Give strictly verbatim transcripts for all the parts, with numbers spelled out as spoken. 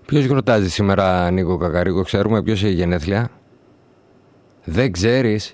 Ποιος γιορτάζει σήμερα, Νίκο Κακαρίκο? Ξέρουμε ποιος έχει γενέθλια? Δεν ξέρεις?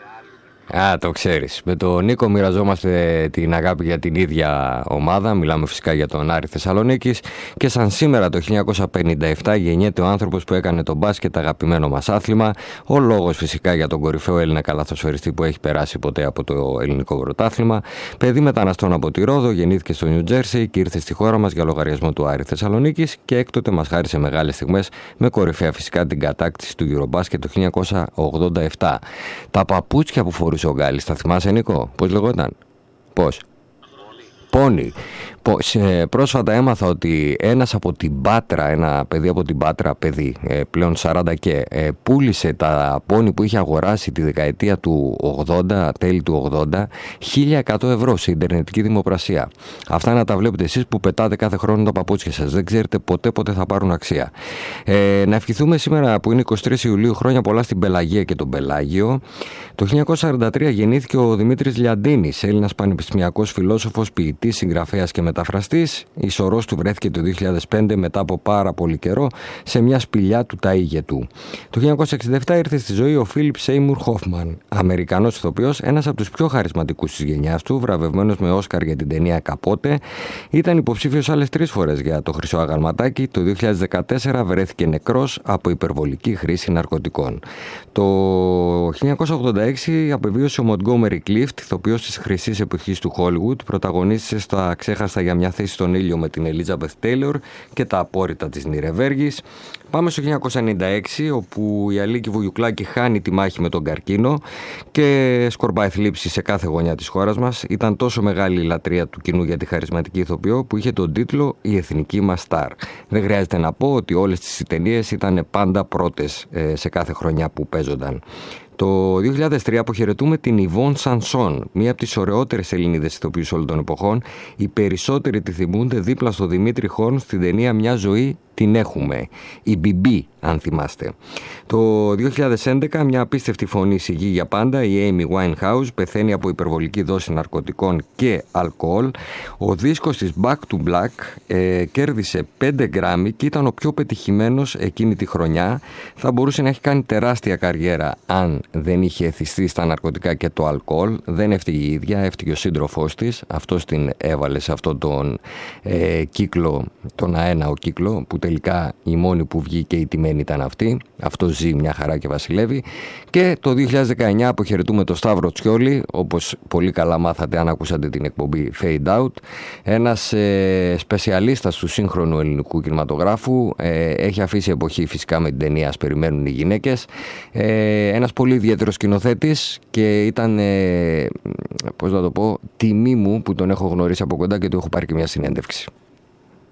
Α, το ξέρεις. Με τον Νίκο μοιραζόμαστε την αγάπη για την ίδια ομάδα. Μιλάμε φυσικά για τον Άρη Θεσσαλονίκης. Και σαν σήμερα το χίλια εννιακόσια πενήντα επτά γεννιέται ο άνθρωπος που έκανε το μπάσκετ αγαπημένο μας άθλημα. Ο λόγος φυσικά για τον κορυφαίο Έλληνα καλαθοσφαιριστή που έχει περάσει ποτέ από το ελληνικό πρωτάθλημα. Παιδί μεταναστών από τη Ρόδο, γεννήθηκε στο Νιου Τζέρσι και ήρθε στη χώρα μας για λογαριασμό του Άρη Θεσσαλονίκης και έκτοτε μας χάρισε μεγάλες στιγμές, με κορυφαία φυσικά την κατάκτηση του Eurobasket το χίλια εννιακόσια ογδόντα επτά. Τα παπούτσια που φορούσε ο Γκάλης, τα θυμάσαι, Νίκο? Πώς λεγόταν? Πώς? Πόνι. Πρόσφατα έμαθα ότι ένας από την Πάτρα, ένα παιδί από την Πάτρα, παιδί πλέον σαράντα και, πούλησε τα πόνι που είχε αγοράσει τη δεκαετία του ογδόντα, τέλη του ογδόντα, χίλια εκατό ευρώ σε ιντερνετική δημοπρασία. Αυτά να τα βλέπετε εσείς που πετάτε κάθε χρόνο τα παπούτσια σας. Δεν ξέρετε ποτέ ποτέ θα πάρουν αξία. Ε, να ευχηθούμε σήμερα που είναι εικοστή τρίτη Ιουλίου χρόνια πολλά στην Πελαγία και τον Πελάγιο. Το χίλια εννιακόσια σαράντα τρία γεννήθηκε ο Δημήτρης Λιαντίνης, Έλληνας πανεπιστημιακός φιλόσοφος, ποιητής, συγγραφέας και μεταφραστής. Η σωρός του βρέθηκε το δύο χιλιάδες πέντε μετά από πάρα πολύ καιρό σε μια σπηλιά του ταΐγε του. Το χίλια εννιακόσια εξήντα επτά ήρθε στη ζωή ο Φίλιπ Σέιμουρ Χόφμαν, Αμερικανός ηθοποιός, ένας από τους πιο χαρισματικούς της γενιάς του, βραβευμένος με Όσκαρ για την ταινία Καπότε. Ήταν υποψήφιος άλλες τρεις φορές για το Χρυσό Αγαλματάκι. Το δύο χιλιάδες δεκατέσσερα βρέθηκε νεκρός από υπερβολική χρήση ναρκωτικών. Το χίλια εννιακόσια ογδόντα έξι απεβίωσε ο Μοντγκόμερι Κλίφτ, ηθοποιός της χρυσής εποχής του Χόλιγουντ, πρωταγωνίστησε στα Ξέχαστα για μια θέση στον ήλιο με την Ελίζαμπεθ Τέιλορ και τα Απόρριτα της Νιρεβέργης. Πάμε στο χίλια εννιακόσια ενενήντα έξι, όπου η Αλίκη Βουγιουκλάκη χάνει τη μάχη με τον καρκίνο και σκορπάει θλίψη σε κάθε γωνιά της χώρας μας. Ήταν τόσο μεγάλη η λατρεία του κοινού για τη χαρισματική ηθοποιό που είχε τον τίτλο «Η εθνική μας στάρ». Δεν χρειάζεται να πω ότι όλες τις ταινίες ήταν πάντα πρώτες σε κάθε χρονιά που παίζονταν. Το δύο χιλιάδες τρία αποχαιρετούμε την Ιβόν Σανσόν, μία από τις ωραιότερες Ελληνίδες ηθοποιούς όλων των εποχών. Οι περισσότεροι τη θυμούνται δίπλα στο Δημήτρη Χόρν στην ταινία «Μια ζωή την έχουμε». Η Μπιμπί, αν θυμάστε. Το δύο χιλιάδες έντεκα μια απίστευτη φωνή σιγή για πάντα, η Amy Winehouse, πεθαίνει από υπερβολική δόση ναρκωτικών και αλκοόλ. Ο δίσκος της Back to Black ε, κέρδισε πέντε γκράμμι και ήταν ο πιο πετυχημένος εκείνη τη χρονιά. Θα μπορούσε να έχει κάνει τεράστια καριέρα αν δεν είχε εθιστεί στα ναρκωτικά και το αλκοόλ. Δεν έφτυγε η ίδια, έφτυγε ο σύντροφός της. Αυτός την έβαλε σε αυτόν τον ε, κύκλο, τον αέναο κύκλο, που τελικά η μόνη που βγήκε η τιμένη ήταν αυτή. Αυτό ζει μια χαρά και βασιλεύει. Και το δύο χιλιάδες δεκαεννιά αποχαιρετούμε το Σταύρο Τσιόλη, όπως πολύ καλά μάθατε αν ακούσατε την εκπομπή Fade Out. Ένας ε, σπεσιαλίστας του σύγχρονου ελληνικού κινηματογράφου. Ε, έχει αφήσει εποχή φυσικά με την ταινία «Ας περιμένουν οι γυναίκες». Ε, ένας πολύ ιδιαίτερος σκηνοθέτης και ήταν, ε, πώς να το πω, τιμή μου που τον έχω γνωρίσει από κοντά και του έχω πάρει και μια συνέντευξη.